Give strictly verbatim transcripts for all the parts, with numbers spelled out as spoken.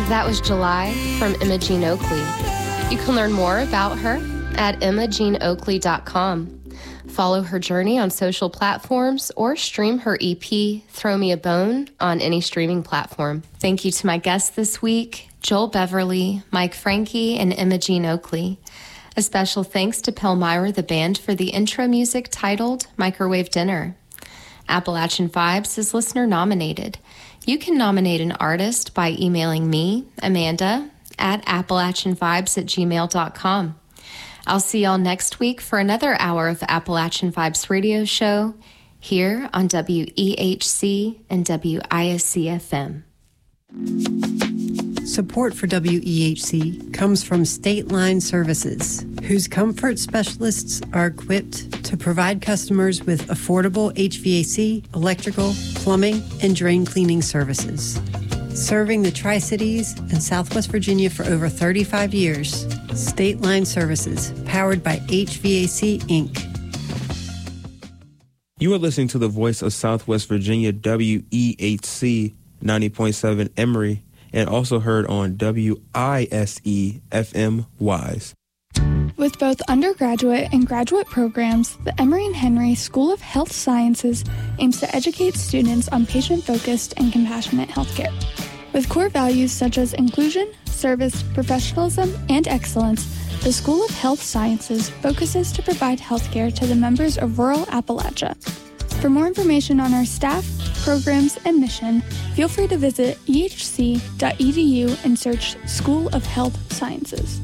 That was July from Emma Jean Oakley. You can learn more about her at emma jean oakley dot com. Follow her journey on social platforms or stream her E P, Throw Me a Bone, on any streaming platform. Thank you to my guests this week, Joel Beverly, Mike Franke, and Emma Jean Oakley. A special thanks to Palmyra the Band for the intro music titled Microwave Dinner. Appalachian Vibes is listener nominated. You can nominate an artist by emailing me, Amanda, at appalachian vibes at gmail dot com. I'll see y'all next week for another hour of Appalachian Vibes radio show here on W E H C and W I S C F M. Support for W E H C comes from State Line Services, whose comfort specialists are equipped to provide customers with affordable H V A C, electrical, plumbing, and drain cleaning services. Serving the Tri-Cities and Southwest Virginia for over thirty-five years, State Line Services, powered by H V A C, Incorporated. You are listening to the voice of Southwest Virginia, W E H C ninety point seven Emory, and also heard on W I S E F M Wise. With both undergraduate and graduate programs, the Emory and Henry School of Health Sciences aims to educate students on patient-focused and compassionate healthcare. With core values such as inclusion, service, professionalism, and excellence, the School of Health Sciences focuses to provide healthcare to the members of rural Appalachia. For more information on our staff, programs, and mission, feel free to visit e h c dot e d u and search School of Health Sciences.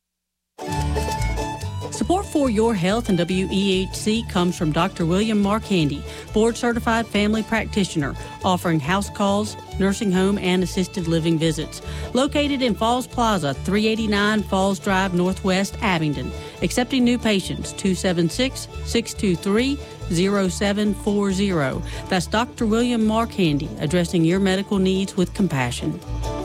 Support for your health and W E H C comes from Doctor William Mark Handy, board-certified family practitioner, offering house calls, nursing home, and assisted living visits. Located in Falls Plaza, three eighty-nine Falls Drive Northwest, Abingdon. Accepting new patients, two seven six, six two three, zero seven four zero. That's Doctor William Mark Handy, addressing your medical needs with compassion.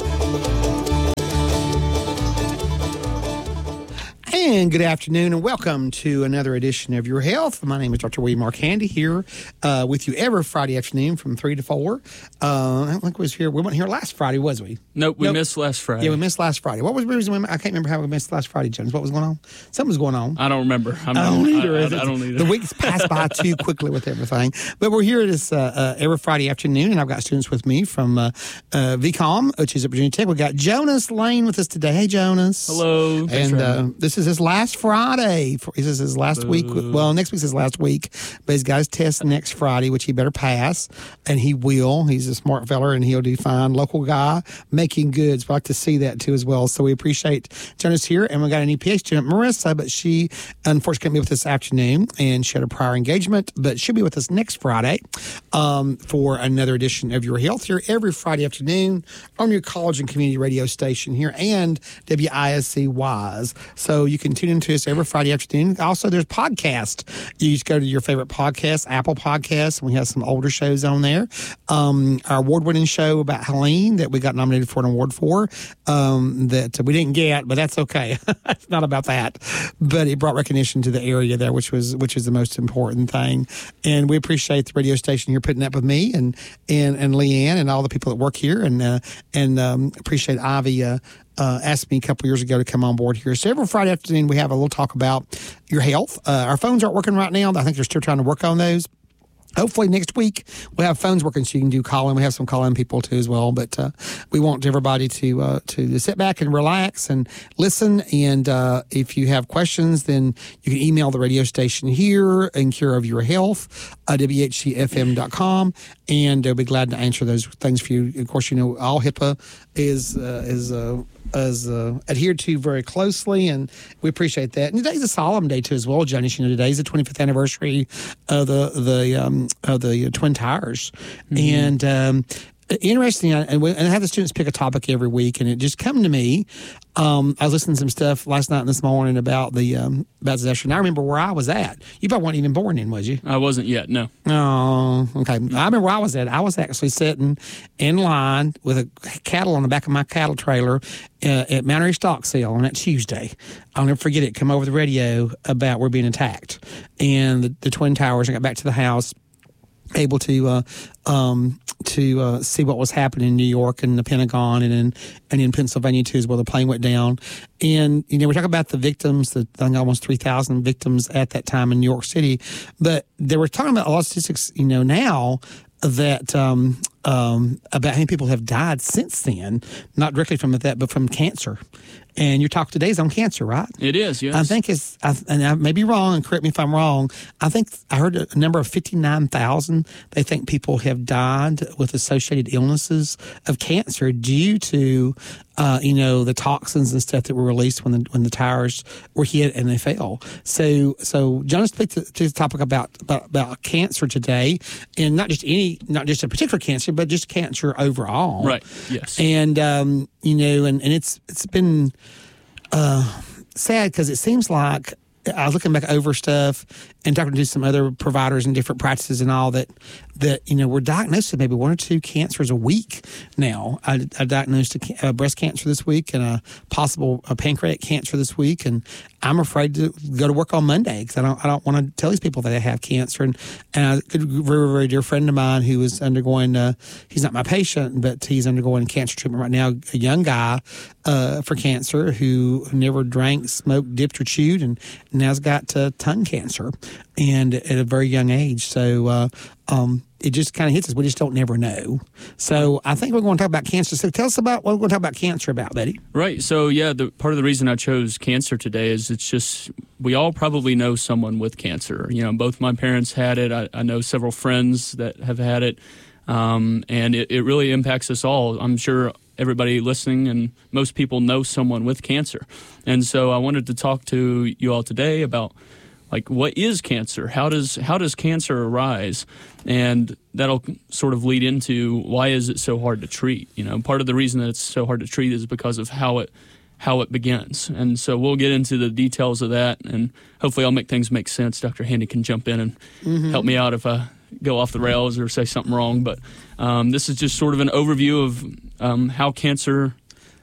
And good afternoon and welcome to another edition of Your Health. My name is Doctor William Mark Handy here uh, with you every Friday afternoon from three to four. Uh, I don't think we was here. We weren't here last Friday, was we? Nope, we nope. missed last Friday. Yeah, we missed last Friday. What was the reason we, I can't remember how we missed last Friday, Jones. What was going on? Something was going on. I don't remember. I'm I don't not, either. I, I, I don't either. The weeks pass by too quickly with everything. But we're here this uh, uh, every Friday afternoon, and I've got students with me from uh, uh, V COM, which is at Virginia Tech. We've got Jonas Lane with us today. Hey, Jonas. Hello. And uh, this is his last Friday. This is his last Boo. week. Well, next week's his last week, but he's got his test next Friday, which he better pass, and he will. He's a smart feller, and he'll do fine. Local guy, making goods. We like to see that, too, as well. So we appreciate Jonas here, and we got an E P A student, Marissa, but she unfortunately couldn't be with us this afternoon, and she had a prior engagement, but she'll be with us next Friday um, for another edition of Your Health here every Friday afternoon on your college and community radio station here and W I S C Wise. So you can tune into us every Friday afternoon. Also, there's podcast. You just go to your favorite podcast, Apple Podcasts, and we have some older shows on there. Um, our award-winning show about Helene that we got nominated for an award for um, that we didn't get, but that's okay. It's not about that. But it brought recognition to the area there, which was which is the most important thing. And we appreciate the radio station here putting up with me and and, and Leanne and all the people that work here, and uh, and um, appreciate Ivy uh, Uh, asked me a couple years ago to come on board here. So every Friday afternoon, we have a little talk about your health. Uh, our phones aren't working right now. I think they're still trying to work on those. Hopefully next week we'll have phones working so you can do call-in. We have some call-in people too as well, but uh, we want everybody to uh, to sit back and relax and listen. And uh, if you have questions, then you can email the radio station here in care of your health, uh, W H C F M dot com, and they'll be glad to answer those things for you. Of course, you know all HIPAA is uh, is. Uh, is uh, adhered to very closely, and we appreciate that. And today's a solemn day too, as well, Jonas. You know, today's the twenty-fifth anniversary of the the um, of the Twin Towers, mm-hmm. and um, interesting. And, we, and I have the students pick a topic every week, and it just come to me. Um, I was listening to some stuff last night and this morning about the um, about disaster, and I remember where I was at. You probably weren't even born then, was you? I wasn't yet, no. Oh, okay. I remember where I was at. I was actually sitting in line with a cattle on the back of my cattle trailer uh, at Mount Airy Stock Sale on that Tuesday. I'll never forget it. Come over the radio about we're being attacked, and the, the Twin Towers. I got back to the house. able to uh, um, to uh, see what was happening in New York and the Pentagon and in and in Pennsylvania too, as well. The plane went down, and you know we're talking about the victims, the I think almost three thousand victims at that time in New York City, but they were talking about a lot of statistics, you know, now that um, um, about how many people have died since then, not directly from that, but from cancer. And your talk today is on cancer, right? It is, yes. I think it's, I, and I may be wrong, and correct me if I'm wrong, I think I heard a number of fifty-nine thousand. They think people have died with associated illnesses of cancer due to, uh, you know, the toxins and stuff that were released when the when the tires were hit and they fell. So, so John, speak to, to the topic about, about about cancer today, and not just any, not just a particular cancer, but just cancer overall. Right. Yes. And um, you know, and, and it's it's been uh, sad because it seems like I was looking back over stuff and talking to some other providers and different practices and all that, that, you know, we're diagnosed with maybe one or two cancers a week now. I, I diagnosed a, a breast cancer this week and a possible a pancreatic cancer this week, and I'm afraid to go to work on Monday because I don't I don't want to tell these people that they have cancer. And, and a very, very dear friend of mine who is undergoing, uh, he's not my patient, but he's undergoing cancer treatment right now, a young guy uh, for cancer who never drank, smoked, dipped, or chewed, and now's got uh, tongue cancer, and at a very young age. So uh, um, it just kind of hits us. We just don't never know. So I think we're going to talk about cancer. So tell us about what we're going to talk about cancer about, Betty. Right. So, yeah, the part of the reason I chose cancer today is it's just we all probably know someone with cancer. You know, both my parents had it. I, I know several friends that have had it, um, and it, it really impacts us all. I'm sure everybody listening and most people know someone with cancer. And so I wanted to talk to you all today about, like, what is cancer? How does how does cancer arise? And that'll sort of lead into why is it so hard to treat? You know, part of the reason that it's so hard to treat is because of how it how it begins. And so we'll get into the details of that, and hopefully I'll make things make sense. Doctor Handy can jump in and mm-hmm. help me out if I go off the rails or say something wrong. But um, this is just sort of an overview of um, how cancer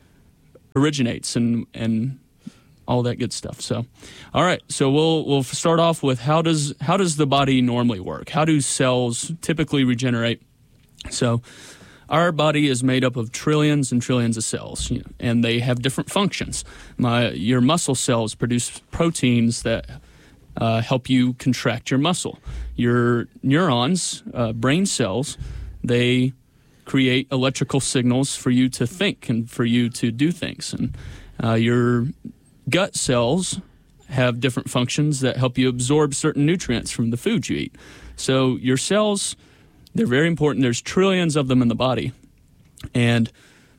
originates and and all that good stuff. So, all right. So we'll we'll start off with how does how does the body normally work? How do cells typically regenerate? So, our body is made up of trillions and trillions of cells, you know, and they have different functions. My your muscle cells produce proteins that uh, help you contract your muscle. Your neurons, uh, brain cells, they create electrical signals for you to think and for you to do things. And uh, your gut cells have different functions that help you absorb certain nutrients from the food you eat. So your cells, they're very important. There's trillions of them in the body. And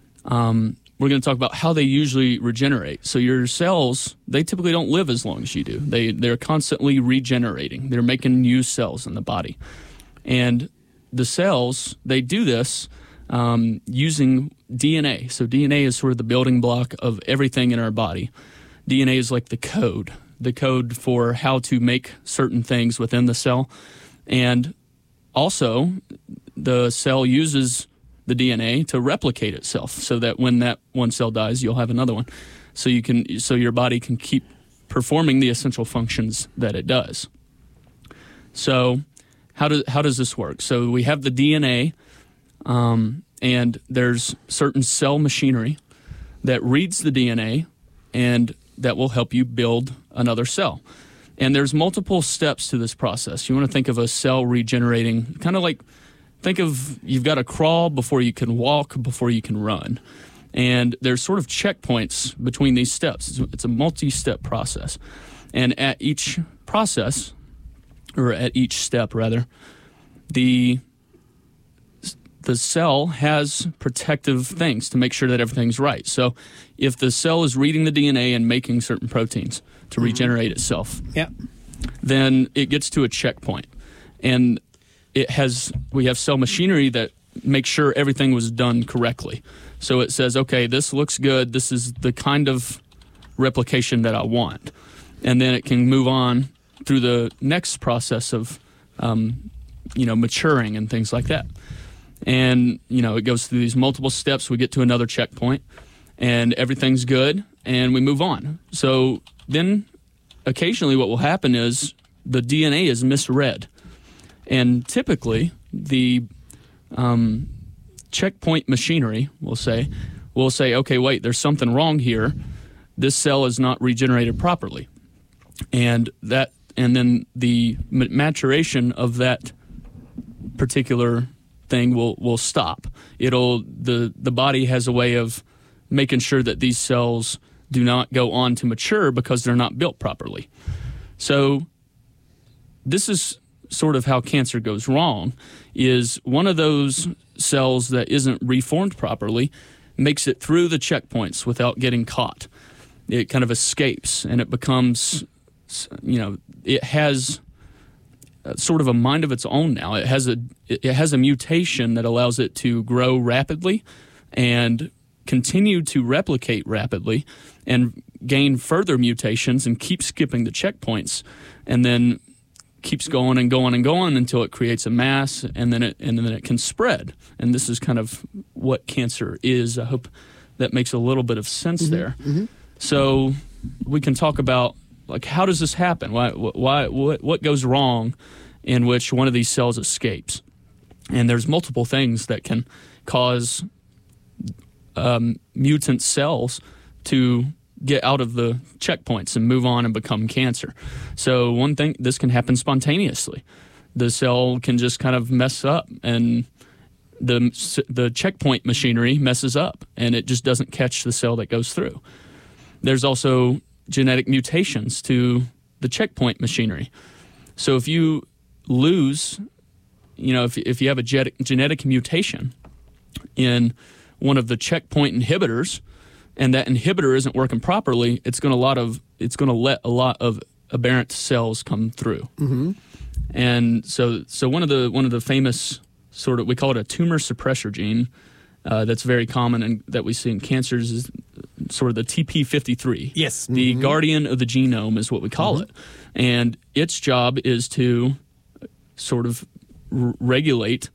um, we're going to talk about how they usually regenerate. So your cells, they typically don't live as long as you do. They, they're constantly regenerating. They're making new cells in the body. And the cells, they do this um, using D N A. So D N A is sort of the building block of everything in our body. D N A is like the code, the code for how to make certain things within the cell. And also, the cell uses the D N A to replicate itself so that when that one cell dies, you'll have another one. So you can, so your body can keep performing the essential functions that it does. So how does, how does this work? So we have the D N A, um, and there's certain cell machinery that reads the D N A and that will help you build another cell. And there's multiple steps to this process. You want to think of a cell regenerating, kind of like, think of you've got to crawl before you can walk, before you can run. And there's sort of checkpoints between these steps. It's, it's a multi-step process. And at each process, or at each step rather, the the cell has protective things to make sure that everything's right. So if the cell is reading the D N A and making certain proteins to regenerate itself, yep. then it gets to a checkpoint. And it has we have cell machinery that makes sure everything was done correctly. So it says, okay, this looks good. This is the kind of replication that I want. And then it can move on through the next process of, um, you know, maturing and things like that. And, you know, it goes through these multiple steps. We get to another checkpoint, and everything's good, and we move on. So then occasionally what will happen is the D N A is misread. And typically the um, checkpoint machinery, we'll say, will say, okay, wait, there's something wrong here. This cell is not regenerated properly. And that, and then the maturation of that particular thing will, will stop. It'll, the, the body has a way of making sure that these cells do not go on to mature because they're not built properly. So this is sort of how cancer goes wrong, is one of those cells that isn't reformed properly makes it through the checkpoints without getting caught. It kind of escapes, and it becomes, you know, it has sort of a mind of its own now. It has a it has a mutation that allows it to grow rapidly and continue to replicate rapidly and gain further mutations and keep skipping the checkpoints, and then keeps going and going and going until it creates a mass, and then it and then it can spread. And this is kind of what cancer is. I hope that makes a little bit of sense mm-hmm. there. Mm-hmm. So we can talk about, like, how does this happen? Why why what what goes wrong in which one of these cells escapes? And there's multiple things that can cause um, mutant cells to get out of the checkpoints and move on and become cancer. So one thing, this can happen spontaneously. The cell can just kind of mess up, and the the checkpoint machinery messes up, and it just doesn't catch the cell that goes through. There's also genetic mutations to the checkpoint machinery. So if you lose, you know, if if you have a genetic genetic mutation in one of the checkpoint inhibitors, and that inhibitor isn't working properly, it's going to lot of it's going to let a lot of aberrant cells come through. Mm-hmm. And so, so one of the one of the famous sort of, we call it a tumor suppressor gene, uh, that's very common and that we see in cancers, is sort of the T P fifty-three. Yes, the mm-hmm. guardian of the genome is what we call mm-hmm. it, and its job is to sort of r- regulate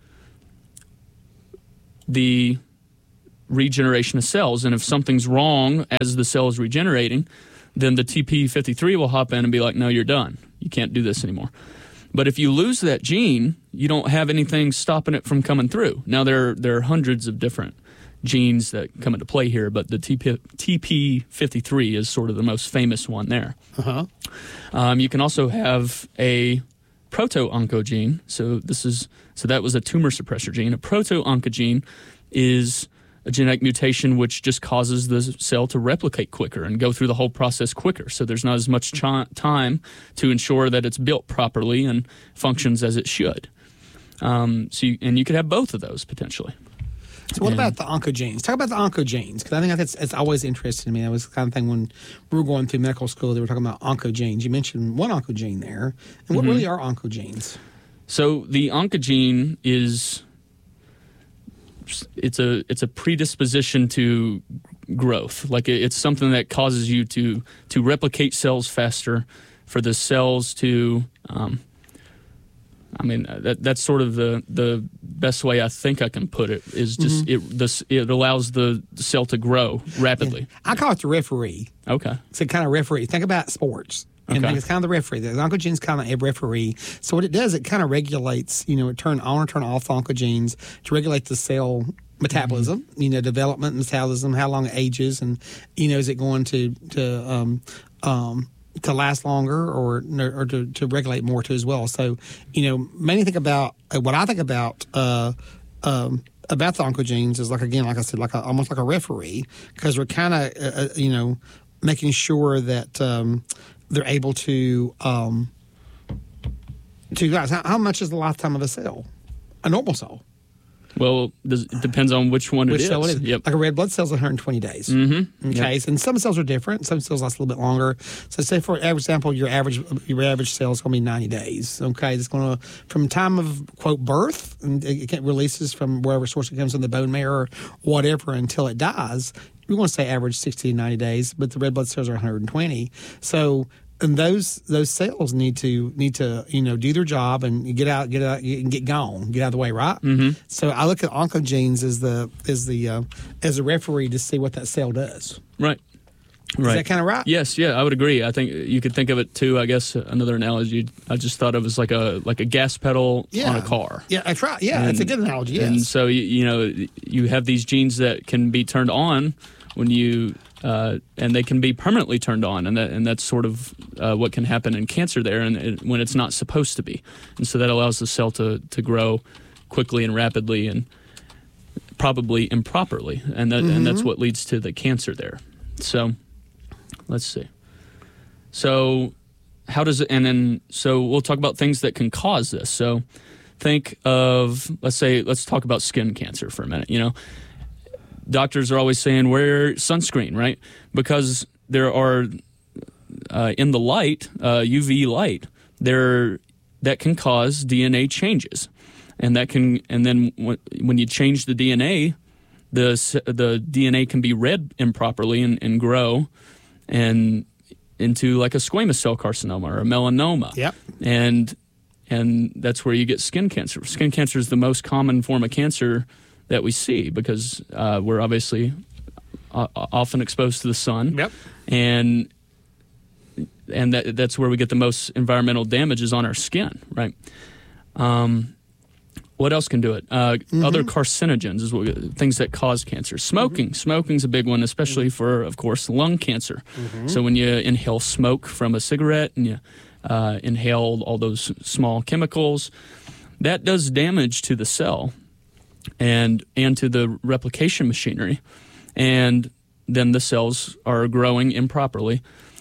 the regeneration of cells. And if something's wrong as the cell is regenerating, then the T P fifty-three will hop in and be like, no, you're done. You can't do this anymore. But if you lose that gene, you don't have anything stopping it from coming through. Now, there, there are hundreds of different genes that come into play here, but the T P fifty-three is sort of the most famous one there. Uh-huh. Um, you can also have a proto-oncogene. So this is so that was a tumor suppressor gene. A proto-oncogene is a genetic mutation which just causes the cell to replicate quicker and go through the whole process quicker. So there's not as much ch- time to ensure that it's built properly and functions as it should. Um, so you, and you could have both of those potentially. So what and, about the oncogenes? Talk about the oncogenes, because I think that's it's always interested me. That was the kind of thing when we were going through medical school, they were talking about oncogenes. You mentioned one oncogene there. And what mm-hmm. really are oncogenes? So the oncogene is... It's a it's a predisposition to growth. Like it's something that causes you to to replicate cells faster, for the cells to. Um, I mean that that's sort of the, the best way I think I can put it is just mm-hmm. it this it allows the cell to grow rapidly. Yeah. I call it the referee. Okay, it's a kind of referee. Think about sports. And okay. think it's kind of the referee. The oncogene's kind of a referee. So what it does, it kind of regulates, you know, it turn on or turn off oncogenes to regulate the cell metabolism, mm-hmm. you know, development, metabolism, how long it ages, and, you know, is it going to to um, um, to last longer or or to, to regulate more too as well. So, you know, mainly think about uh, what I think about uh, um, about the oncogenes is like, again, like I said, like a, almost like a referee, because we're kind of, uh, you know, making sure that um, they're able to, um, to guys, how, how much is the lifetime of a cell? A normal cell? Well, it depends on which one which it is. Cell it is. Yep. Like a red blood cell is one hundred twenty days. Mm-hmm. Okay, yep. And some cells are different. Some cells last a little bit longer. So, say for example, your average your average cell is going to be ninety days. Okay, it's going to from time of quote birth, and it releases from wherever source it comes in the bone marrow or whatever until it dies. We want to say average sixty to ninety days, but the red blood cells are one hundred twenty. So. And those those cells need to need to you know do their job and get out get out and get gone get out of the way, right? Mm-hmm. So I look at oncogenes as the as the uh, as a referee to see what that cell does. Right. Is Right. that kind of right? Yes, yeah, I would agree. I think you could think of it too. I guess another analogy I just thought of is like a like a gas pedal Yeah. on a car. Yeah, that's right. Yeah, And- that's a good analogy. Yes. And so you, you know you have these genes that can be turned on when you uh, and they can be permanently turned on, and that and that's sort of uh, what can happen in cancer there, and it, when it's not supposed to be, and so that allows the cell to to grow quickly and rapidly and probably improperly, and that Mm-hmm. and that's what leads to the cancer there. So. Let's see. So, how does it, and then, so we'll talk about things that can cause this. So, think of, let's say, let's talk about skin cancer for a minute. You know, doctors are always saying wear sunscreen, right? Because there are, uh, in the light, uh, U V light, there, that can cause D N A changes. And that can, and then when, when you change the D N A, the, the D N A can be read improperly and, and grow and into like a squamous cell carcinoma or a melanoma. Yep. And and that's where you get skin cancer. Skin cancer is the most common form of cancer that we see because uh, we're obviously uh, often exposed to the sun. Yep. And and that that's where we get the most environmental damages on our skin, right? Um What else can do it? Uh, Mm-hmm. Other carcinogens is what, things that cause cancer. Smoking. Mm-hmm. Smoking's a big one, especially for, of course, lung cancer. Mm-hmm. So when you inhale smoke from a cigarette and you uh, inhale all those small chemicals, that does damage to the cell and and to the replication machinery. And then the cells are growing improperly.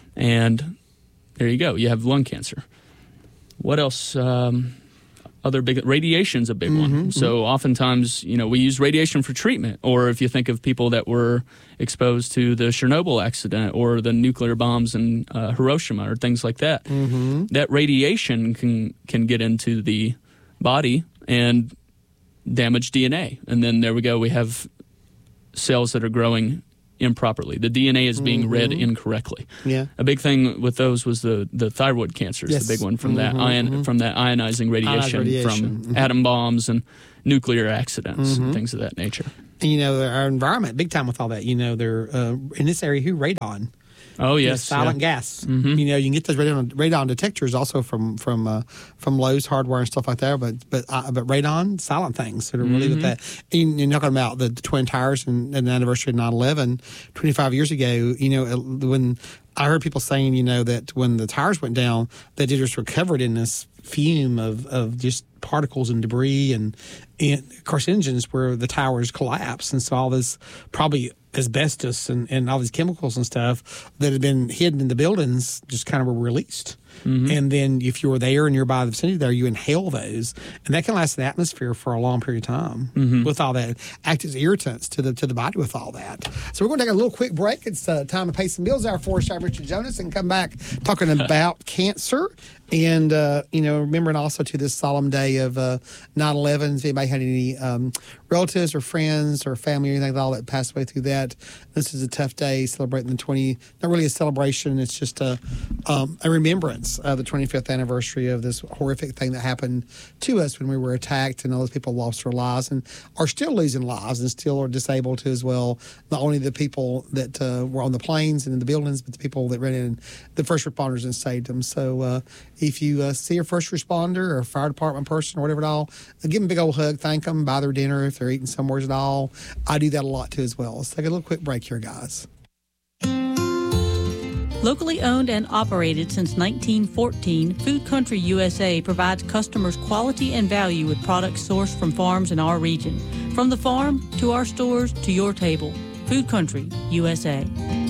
And there you go. You have lung cancer. What else? Um, Other big radiation's a big Mm-hmm, one. So oftentimes, you know, we use radiation for treatment. Or if you think of people that were exposed to the Chernobyl accident or the nuclear bombs in uh, Hiroshima or things like that, Mm-hmm. that radiation can can get into the body and damage D N A. And then there we go. We have cells that are growing improperly. The D N A is being Mm-hmm. read incorrectly. Yeah. A big thing with those was the, the thyroid cancers, Yes. the big one from that Mhm, ion mhm. from that ionizing radiation, radiation, from mhm. atom bombs and nuclear accidents Mm-hmm. and things of that nature. And, you know, our environment, big time with all that. You know, they're uh, in this area, who radon. Oh It's yes, silent yeah. gas. Mhm. You know, you can get those radon, radon detectors also from from uh, from Lowe's Hardware and stuff like that. But but uh, but radon, silent things that are really with that. And you're talking about the, the Twin Towers and, and the anniversary of nine eleven, twenty-five years ago. You know, when I heard people saying, you know, that when the towers went down, that they just were covered in this fume of, of just particles and debris and, and carcinogens where the towers collapsed. And so all this probably asbestos and, and all these chemicals and stuff that had been hidden in the buildings just kind of were released. Mm-hmm. And then if you were there and you're by the vicinity there, you inhale those, and that can last in the atmosphere for a long period of time mm-hmm. with all that, act as irritants to the to the body with all that. So we're going to take a little quick break. It's uh, time to pay some bills. Our forest star Richard Jonas, and come back talking about cancer. And, uh, you know, remembering also to this solemn day of uh, nine eleven, if anybody had any um, relatives or friends or family or anything like that that passed away through that, this is a tough day celebrating the twenty, not really a celebration, it's just a, um, a remembrance of the twenty-fifth anniversary of this horrific thing that happened to us when we were attacked, and all those people lost their lives and are still losing lives and still are disabled too as well. Not only the people that uh, were on the planes and in the buildings, but the people that ran in, the first responders, and saved them. So, uh, if you uh, see a first responder or a fire department person or whatever at all, give them a big old hug, thank them, buy their dinner if they're eating somewhere at all. I do that a lot too as well. Let's take a little quick break here, guys. Locally owned and operated since nineteen fourteen, Food Country U S A provides customers quality and value with products sourced from farms in our region. From the farm to our stores to your table, Food Country U S A.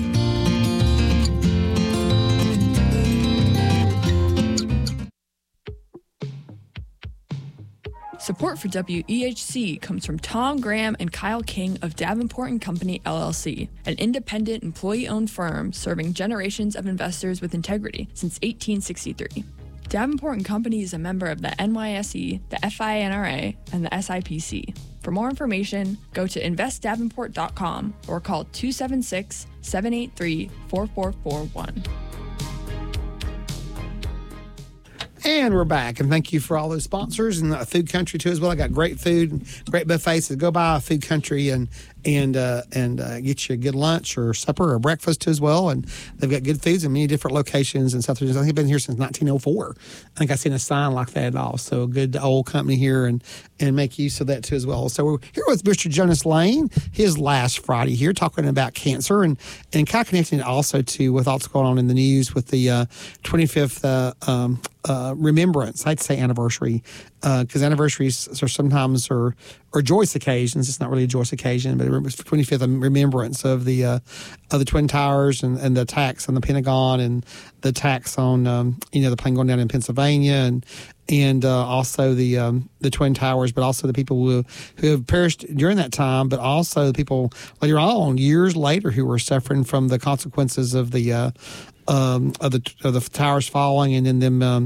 Support for W E H C comes from Tom Graham and Kyle King of Davenport and Company, L L C, an independent employee-owned firm serving generations of investors with integrity since eighteen sixty-three. Davenport and Company is a member of the N Y S E, the F I N R A, and the S I P C. For more information, go to invest davenport dot com or call two seven six, seven eight three, four four four one. And we're back, and thank you for all those sponsors and the Food Country too as well. I got great food, and great buffets. So go by Food Country and and uh, and uh, get you a good lunch or supper or breakfast too as well. And they've got good foods in many different locations and stuff. I think they've been here since nineteen oh four. I think I've seen a sign like that at all. So a good old company here, and and make use of that too as well. So we're here with Mister Jonas Lane, his last Friday here, talking about cancer and and kind of connecting it also to with what's going on in the news with the uh, twenty-fifth. Uh, um, Uh, remembrance. I hate to say anniversary because uh, anniversaries are sometimes are, are joyous occasions. It's not really a joyous occasion, but it's the twenty-fifth remembrance of the uh, of the Twin Towers and, and the attacks on the Pentagon and the attacks on um, you know the plane going down in Pennsylvania and and uh, also the um, the Twin Towers, but also the people who who have perished during that time, but also the people later on, years later, who were suffering from the consequences of the uh, um, of the of the towers falling and then them um,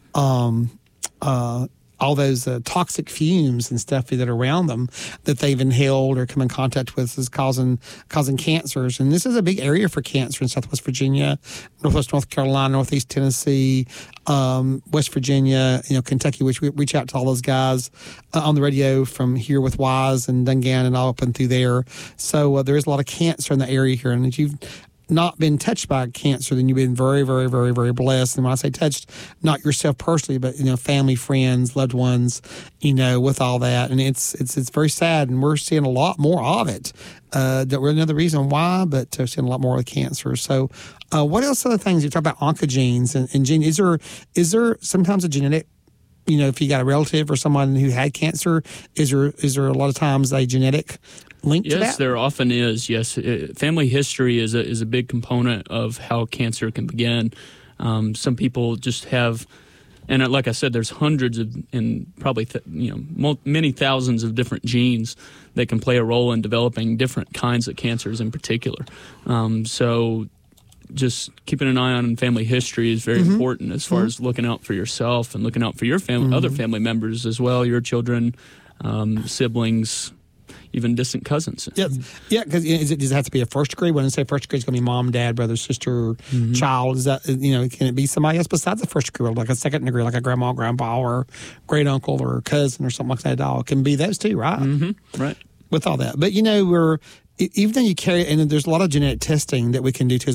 um, uh, all those uh, toxic fumes and stuff that are around them that they've inhaled or come in contact with is causing causing cancers. And this is a big area for cancer in Southwest Virginia, Northwest North Carolina, Northeast Tennessee, um, West Virginia, you know, Kentucky, which we reach out to all those guys uh, on the radio from here with Wise and Dungan and all up and through there. So uh, there is a lot of cancer in the area here. And if you've not been touched by cancer, then you've been very, very, very, very blessed. And when I say touched, not yourself personally, but, you know, family, friends, loved ones, you know, with all that. And it's it's it's very sad, and we're seeing a lot more of it. Uh, that we're another reason why, but uh, seeing a lot more of cancer. So uh, what else other things? You talk about oncogenes and, and gene. Is there, is there sometimes a genetic, you know, if you got a relative or someone who had cancer, is there is there a lot of times a genetic link yes, to that? Yes, there often is, yes. It, family history is a, is a big component of how cancer can begin. Um, some people just have, and like I said, there's hundreds of, and probably, th- you know, mul- many thousands of different genes that can play a role in developing different kinds of cancers in particular. Um, so just keeping an eye on family history is very mm-hmm. important as far mm-hmm. as looking out for yourself and looking out for your family, mm-hmm. other family members as well, your children, um, siblings, even distant cousins. Yes. Yeah, because does it have to be a first degree? When I say first degree, it's going to be mom, dad, brother, sister, mm-hmm. child. Is that, you know, can it be somebody else besides the first degree, like a second degree, like a grandma, grandpa, or great uncle, or cousin, or something like that? All it can be those two, right? Mm-hmm. Right. With all that, but you know, we're even though you carry, and there's a lot of genetic testing that we can do too.